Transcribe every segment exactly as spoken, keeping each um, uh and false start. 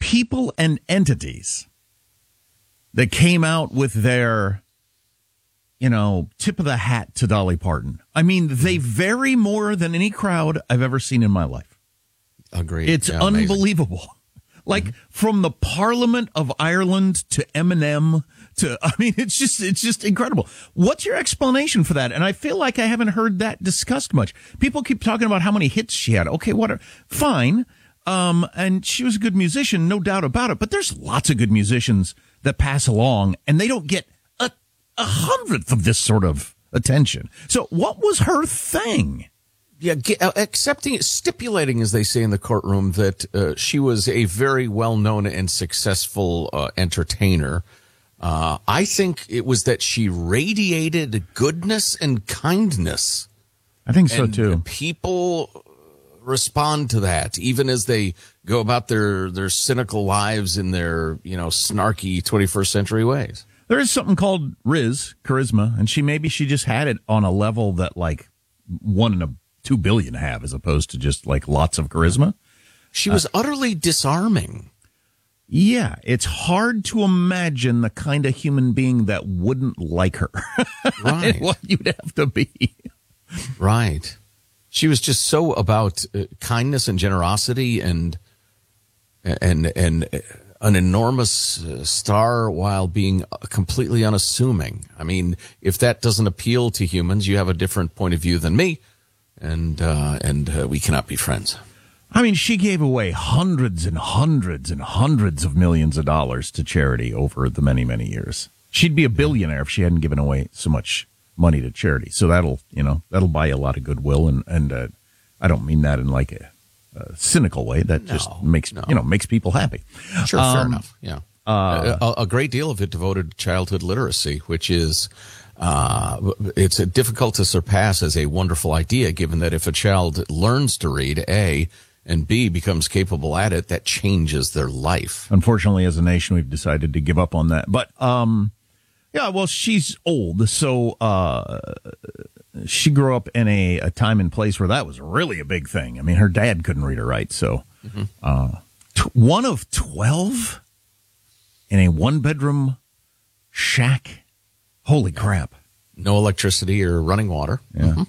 people and entities that came out with their, you know, tip of the hat to Dolly Parton. I mean, they vary more than any crowd I've ever seen in my life. Agreed. It's yeah, unbelievable. Amazing. Like mm-hmm. from the Parliament of Ireland to Eminem to, I mean, it's just, it's just incredible. What's your explanation for that? And I feel like I haven't heard that discussed much. People keep talking about how many hits she had. Okay, what are, fine. Um, and she was a good musician, no doubt about it. But there's lots of good musicians that pass along and they don't get a, a hundredth of this sort of attention. So what was her thing? Yeah, accepting, stipulating, as they say in the courtroom, that uh, she was a very well-known and successful uh, entertainer. Uh, I think it was that she radiated goodness and kindness. I think so, and too. People respond to that, even as they go about their, their cynical lives in their, you know, snarky twenty-first century ways. There is something called Riz, charisma, and she maybe she just had it on a level that, like, one in a two billion have, as opposed to just like lots of charisma. She was uh, utterly disarming. Yeah, it's hard to imagine the kind of human being that wouldn't like her. Right. What you'd have to be. Right. She was just so about uh, kindness and generosity and and and an enormous uh, star while being completely unassuming. I mean, if that doesn't appeal to humans, you have a different point of view than me. And uh, and uh, we cannot be friends. I mean, she gave away hundreds and hundreds and hundreds of millions of dollars to charity over the many, many years. She'd be a billionaire if she hadn't given away so much money to charity. So that'll, you know, that'll buy you a lot of goodwill. And, and uh, I don't mean that in like a, a cynical way. That no, just makes, no. you know, makes people happy. Sure, um, fair enough. Yeah. Uh, a, a great deal of it devoted to childhood literacy, which is... Uh, it's difficult to surpass as a wonderful idea, given that if a child learns to read, A, and B, becomes capable at it, that changes their life. Unfortunately, as a nation, we've decided to give up on that. But, um, yeah, well, she's old, so uh, she grew up in a, a time and place where that was really a big thing. I mean, her dad couldn't read or write, so mm-hmm. uh, t- one of twelve in a one-bedroom shack. Holy crap. No electricity or running water. Yeah. Mm-hmm.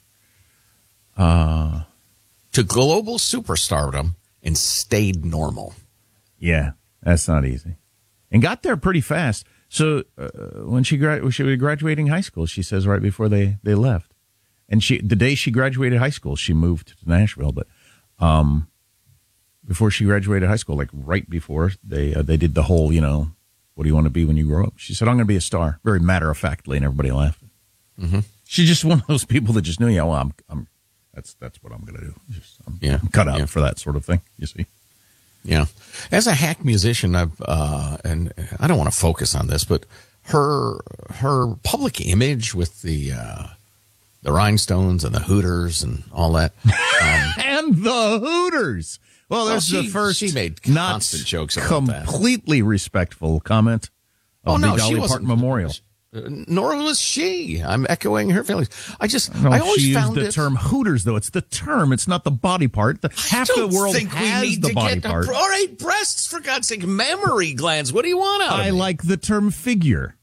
Uh, to global superstardom and stayed normal. Yeah, that's not easy. And got there pretty fast. So uh, when she, gra- when she was graduating high school, she says right before they, they left. And she the day she graduated high school, she moved to Nashville. But um, before she graduated high school, like right before, they uh, they did the whole, you know, what do you want to be when you grow up? She said, I'm going to be a star. Very matter-of-factly, and everybody laughed. Mm-hmm. She's just one of those people that just knew, yeah, well, I'm, I'm that's that's what I'm going to do. Just, I'm, yeah. I'm cut out yeah. for that sort of thing, you see. Yeah. As a hack musician, I've, uh, and I don't want to focus on this, but her her public image with the uh, the Rhinestones and the Hooters and all that. Um, and the Hooters! Well, there's well, she, the first she made not constant jokes about that. Completely respectful comment of oh, no, the Dolly she Parton Memorial. Uh, nor was she. I'm echoing her feelings. I just, no, I always she found used the it, term Hooters, though. It's the term. It's not the body part. The, half the world has the body get, part. All right, breasts, for God's sake, mammary glands. What do you want out of I me? like the term figure.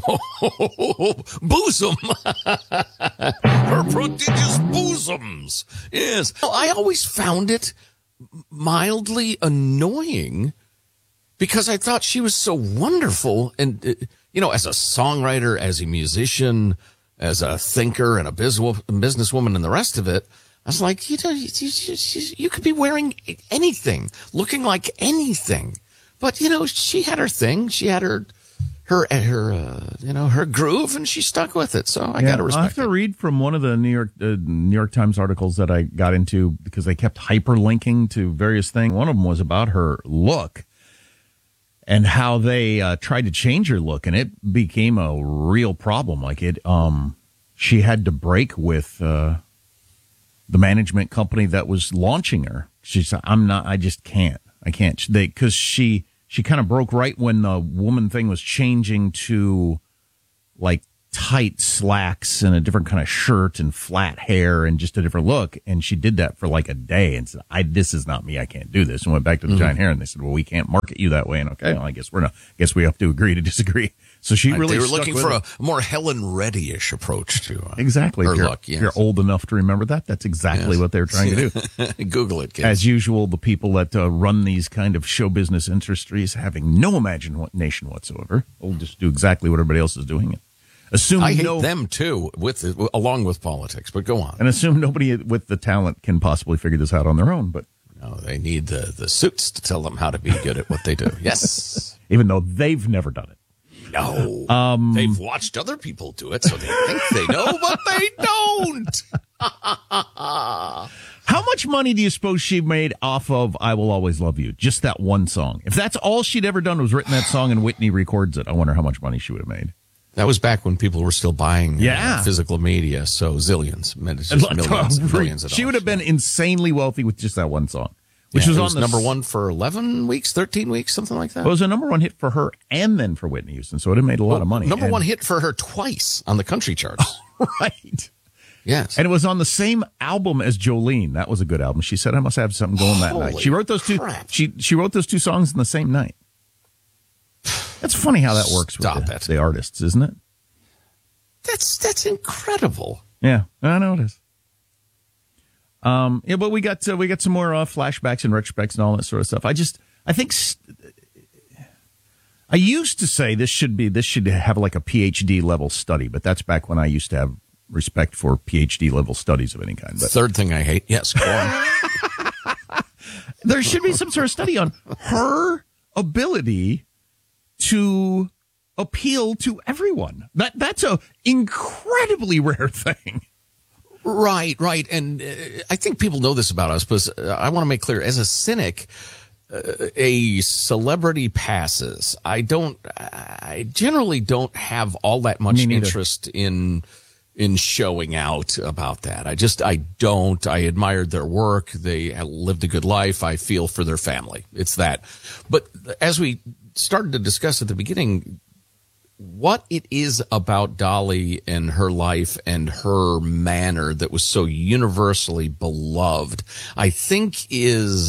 Oh, bosom. Her prodigious bosoms. Yes. I always found it mildly annoying because I thought she was so wonderful. And, uh, you know, as a songwriter, as a musician, as a thinker and a businesswoman and the rest of it, I was like, you know, you, you, you could be wearing anything, looking like anything. But, you know, she had her thing. She had her, her, her, uh, you know, her groove, and she stuck with it. So I yeah, got to respect I have to it. read from one of the New York uh, New York Times articles that I got into because they kept hyperlinking to various things. One of them was about her look and how they uh, tried to change her look, and it became a real problem. Like it, um, she had to break with uh, the management company that was launching her. She said, "I'm not. I just can't. I can't." They because she. She kind of broke right when the woman thing was changing to like tight slacks and a different kind of shirt and flat hair and just a different look. And she did that for like a day and said, I, this is not me. I can't do this. And went back to the mm-hmm. giant hair and they said, well, we can't market you that way. And okay, well, I guess we're not, I guess we have to agree to disagree. So she really, they were looking for it. a more Helen Reddy-ish approach to uh, exactly. her if you're, look. Yes. If you're old enough to remember that, that's exactly yes. what they were trying to do. Google it, kids. As usual, the people that uh, run these kind of show business industries having no imagination whatsoever will just do exactly what everybody else is doing. Assume I hate no, them too, with along with politics. But go on, and assume nobody with the talent can possibly figure this out on their own. But no, they need the the suits to tell them how to be good at what they do. Yes, even though they've never done it. No, um, they've watched other people do it, so they think they know, but they don't. How much money do you suppose she made off of "I Will Always Love You"? Just that one song. If that's all she'd ever done was written that song and Whitney records it, I wonder how much money she would have made. That was back when people were still buying yeah. uh, physical media, so zillions, it's just millions, millions of dollars. She would have been insanely wealthy with just that one song, which yeah, was, it on was the number one for eleven weeks, thirteen weeks, something like that. It was a number one hit for her and then for Whitney Houston, so it had made a lot well, of money. Number and, one hit for her twice on the country charts. Right. Yes. And it was on the same album as Jolene. That was a good album. She said, I must have something going that Holy night. She wrote those two. crap. She she wrote those two songs in the same night. That's funny how that works Stop with the, it. the artists, isn't it? That's that's incredible. Yeah, I know it is. Um, yeah, but we got uh, we got some more uh, flashbacks and retrospects and all that sort of stuff. I just I think st- I used to say this should be this should have like a P H D level study, but that's back when I used to have respect for P H D level studies of any kind. But third thing I hate, yes, go on. There should be some sort of study on her ability to appeal to everyone. That that's a incredibly rare thing. Right, right. And uh, I think people know this about us, but uh, I want to make clear, as a cynic, uh, a celebrity passes. I don't, I generally don't have all that much interest in, in showing out about that. I just, I don't. I admired their work. They lived a good life. I feel for their family. It's that. But as we started to discuss at the beginning, what it is about Dolly and her life and her manner that was so universally beloved, I think is,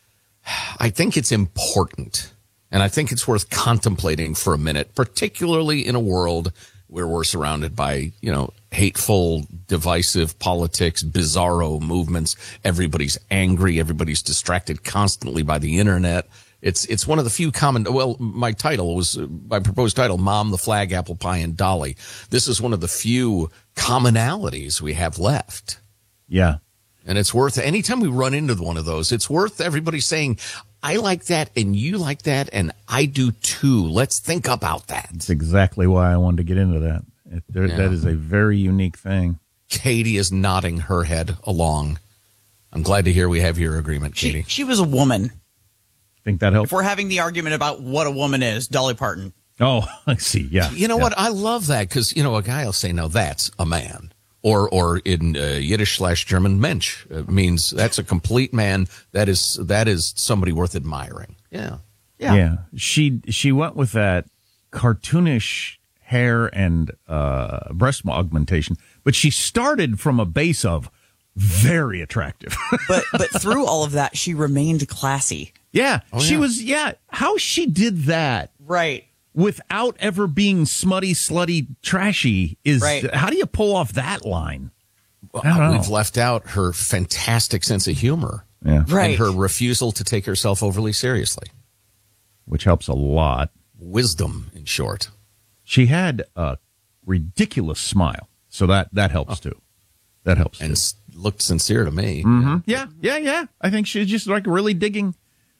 I think it's important. And I think it's worth contemplating for a minute, particularly in a world where we're surrounded by, you know, hateful, divisive politics, bizarro movements. Everybody's angry. Everybody's distracted constantly by the internet. It's it's one of the few common, well, my title was, my proposed title, Mom, the Flag, Apple Pie, and Dolly. This is one of the few commonalities we have left. Yeah. And it's worth, anytime we run into one of those, it's worth everybody saying, I like that, and you like that, and I do too. Let's think about that. That's exactly why I wanted to get into that. It, there, Yeah. That is a very unique thing. Katie is nodding her head along. I'm glad to hear we have your agreement, Katie. She, she was a woman. Think that helps? If we're having the argument about what a woman is, Dolly Parton. Oh, I see. Yeah. You know yeah. what? I love that because, you know, a guy will say, no, that's a man. Or or in uh, Yiddish slash German, Mensch uh, means that's a complete man. That is that is somebody worth admiring. Yeah. Yeah. Yeah. She she went with that cartoonish hair and uh, breast augmentation, but she started from a base of very attractive. But but through all of that, she remained classy. Yeah, Oh, she yeah. was, yeah. How she did that Right. without ever being smutty, slutty, trashy is, Right. how do you pull off that line? Well, I don't know. we've left out her fantastic sense of humor. Yeah. Right. And her refusal to take herself overly seriously. Which helps a lot. Wisdom, in short. She had a ridiculous smile, so that, that helps too. That helps And too. s- looked sincere to me. Mhm. Yeah, yeah, yeah. I think she's just like really digging,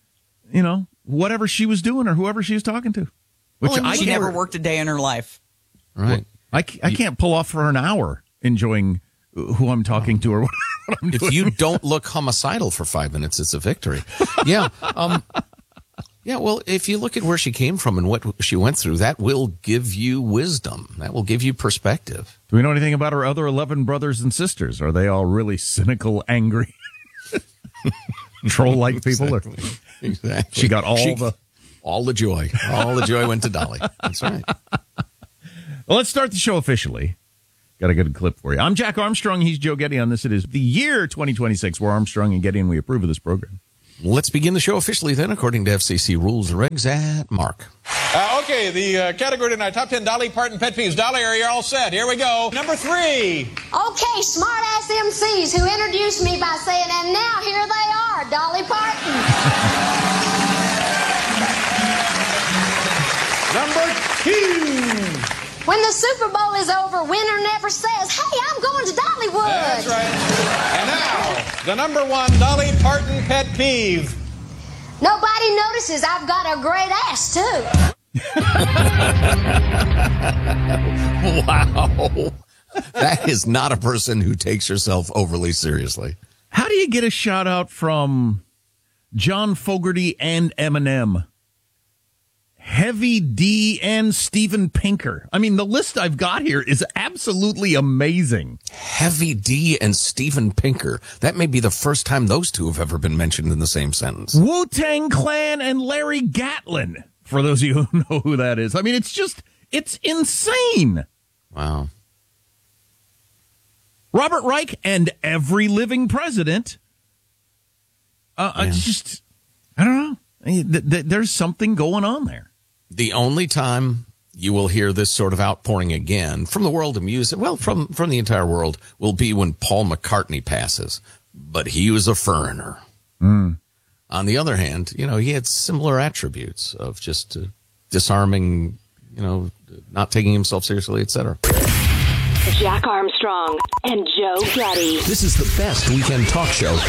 you know, whatever she was doing or whoever she was talking to. Which Well, I she can't- never worked a day in her life. Right. I, c- I can't pull off for an hour enjoying who I'm talking to or what I'm doing. If you don't look homicidal for five minutes, it's a victory. Yeah. Um, yeah. Well, if you look at where she came from and what she went through, that will give you wisdom. That will give you perspective. Do we know anything about her other eleven brothers and sisters? Are they all really cynical, angry, troll-like people? Or Exactly. she got all She- the... all the joy. All the joy went to Dolly. That's right. Well, let's start the show officially. Got a good clip for you. I'm Jack Armstrong. He's Joe Getty on this. It is the year twenty twenty-six. We're Armstrong and Getty, and we approve of this program. Let's begin the show officially then, according to F C C rules and regs at Mark. Uh, okay, the uh, category tonight, top ten Dolly Parton pet peeves. Dolly, are you all set? Here we go. Number three. Okay, smart-ass M Cs who introduced me by saying, and now here they are, Dolly Parton. Number two. When the Super Bowl is over, winner never says, hey, I'm going to Dollywood. That's right. And now, the number one Dolly Parton pet peeve. Nobody notices I've got a great ass, too. Wow. That is not a person who takes herself overly seriously. How do you get a shout out from John Fogerty and Eminem? Heavy D and Steven Pinker. I mean, the list I've got here is absolutely amazing. Heavy D and Steven Pinker. That may be the first time those two have ever been mentioned in the same sentence. Wu-Tang Clan and Larry Gatlin, for those of you who know who that is. I mean, it's just, it's insane. Wow. Robert Reich and every living president. Uh, I just, I don't know. I mean, th- th- there's something going on there. The only time you will hear this sort of outpouring again from the world of music, well, from, from the entire world, will be when Paul McCartney passes. But he was a foreigner. Mm. On the other hand, you know, he had similar attributes of just uh, disarming, you know, not taking himself seriously, et cetera. Jack Armstrong and Joe Getty. This is the best weekend talk show